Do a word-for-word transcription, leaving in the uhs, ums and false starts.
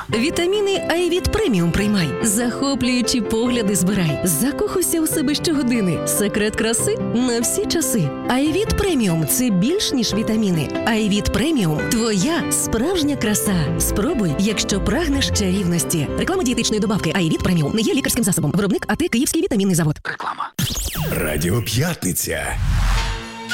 Вітаміни Айвіт Преміум приймай. Захоплюючі погляди збирай. Закохуйся у себе щогодини. Секрет краси на всі часи. Айвіт Преміум – це більш ніж вітаміни. Айвіт Преміум – твоя справжня краса. Спробуй, якщо прагнеш чарівності. Реклама дієтичної добавки Айвіт Преміум не є лікарським засобом. Виробник АТ Київський вітамінний завод. Реклама. Радіо П'ятниця.